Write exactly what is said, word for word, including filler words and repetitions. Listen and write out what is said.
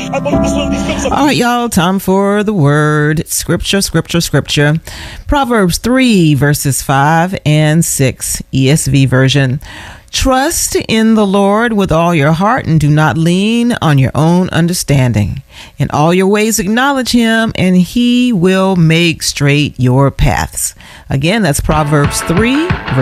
All right, y'all, time for the word. Scripture, scripture, scripture. Proverbs three, verses five and six, E S V version. Trust in the Lord with all your heart and do not lean on your own understanding. In all your ways acknowledge him and he will make straight your paths. Again, that's Proverbs three,